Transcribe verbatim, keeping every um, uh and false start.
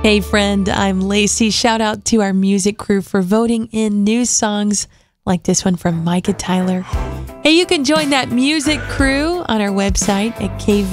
Hey friend, I'm Lacey. Shout out to our music crew for voting in new songs like this one from Micah Tyler. Hey, you can join that music crew on our website at K V